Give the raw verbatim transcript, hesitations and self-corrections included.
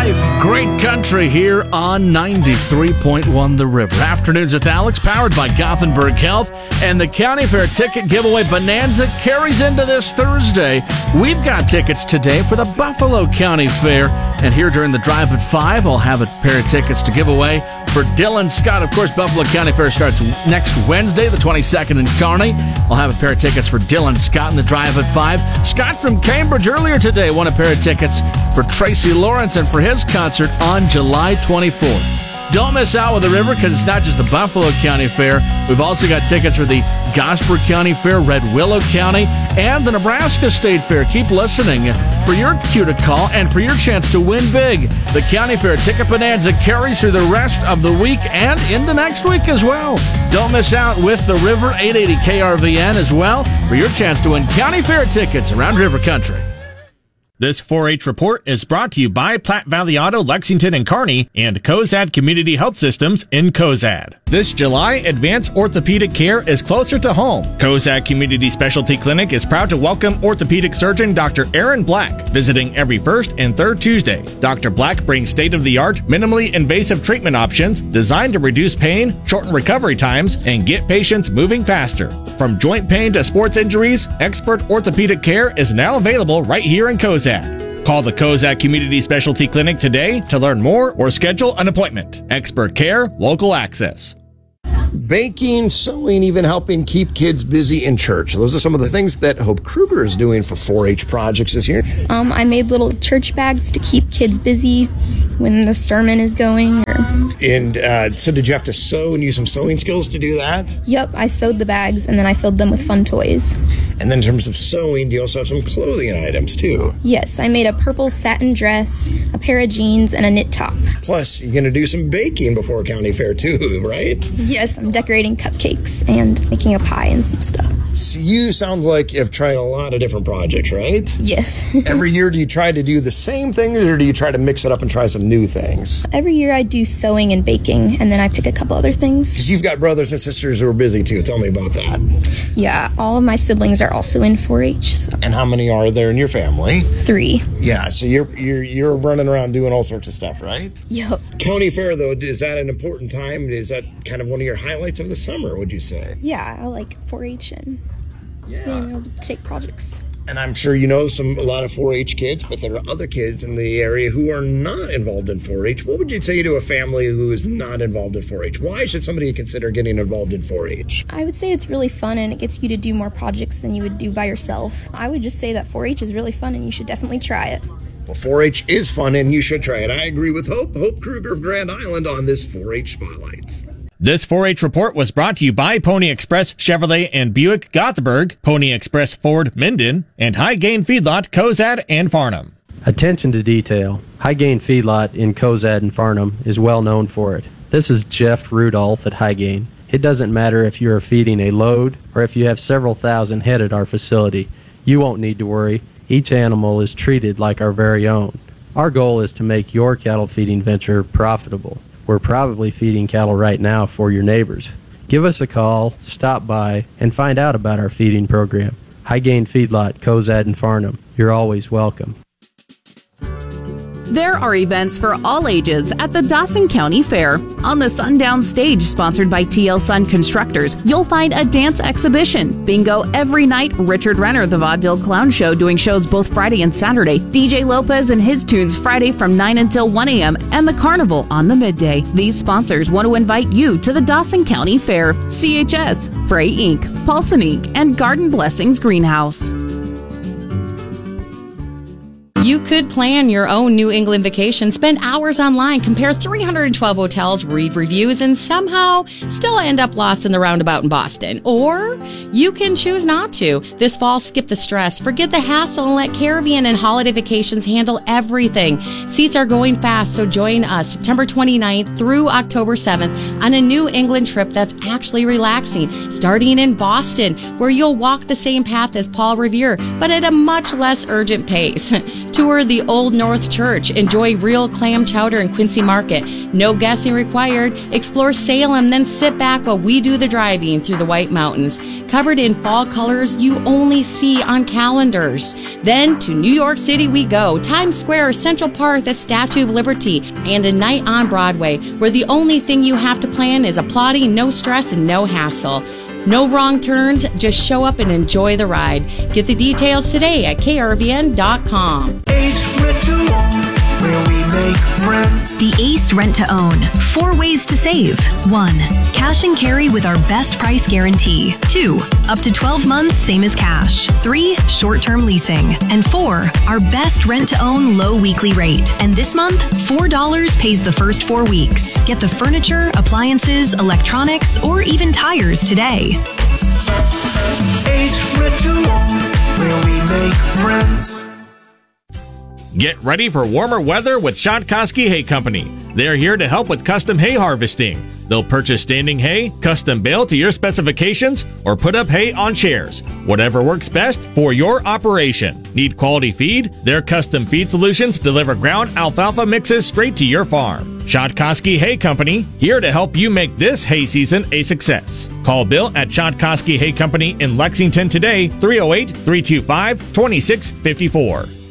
life, great country here on ninety-three point one The River. Afternoons with Alex, powered by Gothenburg Health, and the County Fair ticket giveaway bonanza carries into this Thursday. We've got tickets today for the Buffalo County Fair, and here during the drive at five, I'll have a pair of tickets to give away for Dylan Scott. Of course, Buffalo County Fair starts next Wednesday, the twenty-second in Kearney. I'll have a pair of tickets for Dylan Scott in the drive at five. Scott from Cambridge earlier today won a pair of tickets for Tracy Lawrence and for his concert on July twenty-fourth. Don't miss out with the River, because it's not just the Buffalo County Fair. We've also got tickets for the Gosford County Fair, Red Willow County, and the Nebraska State Fair. Keep listening for your cue to call and for your chance to win big. The County Fair Ticket Bonanza carries through the rest of the week and into next week as well. Don't miss out with the River, eight eighty K R V N as well, for your chance to win County Fair tickets around River Country. This four H report is brought to you by Platte Valley Auto, Lexington and Kearney, and Cozad Community Health Systems in Cozad. This July, advanced orthopedic care is closer to home. Cozad Community Specialty Clinic is proud to welcome orthopedic surgeon Doctor Aaron Black, visiting every first and third Tuesday. Doctor Black brings state-of-the-art, minimally invasive treatment options designed to reduce pain, shorten recovery times, and get patients moving faster. From joint pain to sports injuries, expert orthopedic care is now available right here in Cozad. Call the Cozad Community Specialty Clinic today to learn more or schedule an appointment. Expert care, local access. Baking, sewing, even helping keep kids busy in church. Those are some of the things that Hope Kruger is doing for four H projects this year. Um, I made little church bags to keep kids busy when the sermon is going. Or... And uh, so did you have to sew and use some sewing skills to do that? Yep, I sewed the bags and then I filled them with fun toys. And then in terms of sewing, do you also have some clothing items too? Yes, I made a purple satin dress, a pair of jeans, and a knit top. Plus, you're going to do some baking before County Fair too, right? Yes, I'm decorating cupcakes and making a pie and some stuff. So you sound like you've tried a lot of different projects, right? Yes. Every year, do you try to do the same things, or do you try to mix it up and try some new things? Every year I do sewing and baking, and then I pick a couple other things. Because you've got brothers and sisters who are busy too. Tell me about that. Yeah, all of my siblings are also in four H. So. And how many are there in your family? Three. Yeah, so you're you're you're running around doing all sorts of stuff, right? Yep. County Fair, though, is that an important time? Is that kind of one of your highlights of the summer, would you say? Yeah, I like four H and yeah. being able to take projects. And I'm sure you know some a lot of four H kids, but there are other kids in the area who are not involved in four H. What would you say to a family who is not involved in four H? Why should somebody consider getting involved in four H? I would say it's really fun, and it gets you to do more projects than you would do by yourself. I would just say that four H is really fun, and you should definitely try it. Well, four H is fun, and you should try it. I agree with Hope, Hope Kruger of Grand Island on this four H Spotlight. This four H report was brought to you by Pony Express Chevrolet and Buick Gothenburg, Pony Express Ford Minden, and High Gain Feedlot Cozad and Farnham. Attention to detail. High Gain Feedlot in Cozad and Farnham is well known for it. This is Jeff Rudolph at High Gain. It doesn't matter if you are feeding a load or if you have several thousand head at our facility. You won't need to worry. Each animal is treated like our very own. Our goal is to make your cattle feeding venture profitable. We're probably feeding cattle right now for your neighbors. Give us a call, stop by, and find out about our feeding program. High Gain Feedlot, Cozad and Farnham. You're always welcome. There are events for all ages at the Dawson County Fair. On the Sundown Stage, sponsored by T L Sun Constructors, you'll find a dance exhibition, bingo every night, Richard Renner, the Vaudeville Clown Show, doing shows both Friday and Saturday, D J Lopez and his tunes Friday from nine until one a.m., and the Carnival on the midday. These sponsors want to invite you to the Dawson County Fair. C H S, Frey Incorporated, Paulson Incorporated, and Garden Blessings Greenhouse. You could plan your own New England vacation, spend hours online, compare three hundred twelve hotels, read reviews, and somehow still end up lost in the roundabout in Boston. Or you can choose not to. This fall, skip the stress, forget the hassle, and let Caribbean and Holiday Vacations handle everything. Seats are going fast, so join us September twenty-ninth through October seventh on a New England trip that's actually relaxing, starting in Boston, where you'll walk the same path as Paul Revere, but at a much less urgent pace. Tour the Old North Church. Enjoy real clam chowder in Quincy Market. No guessing required. Explore Salem, then sit back while we do the driving through the White Mountains, covered in fall colors you only see on calendars. Then to New York City we go. Times Square, Central Park, the Statue of Liberty, and a night on Broadway, where the only thing you have to plan is applauding, no stress and no hassle. No wrong turns, just show up and enjoy the ride. Get the details today at K R V N dot com. Ace Rent to Own, where we make friends. The Ace Rent to Own. Four ways to save. One, cash and carry with our best price guarantee. Two, up to twelve months, same as cash. Three, short-term leasing. And four, our best rent to own low weekly rate. And this month, four dollars pays the first four weeks. Get the furniture, appliances, electronics, or even tires today. Ace Rent to Own, where we make friends. Get ready for warmer weather with Shotkoski Hay Company. They're here to help with custom hay harvesting. They'll purchase standing hay, custom bale to your specifications, or put up hay on chairs. Whatever works best for your operation. Need quality feed? Their custom feed solutions deliver ground alfalfa mixes straight to your farm. Shotkoski Hay Company, here to help you make this hay season a success. Call Bill at Shotkoski Hay Company in Lexington today, three oh eight, three two five, two six five four.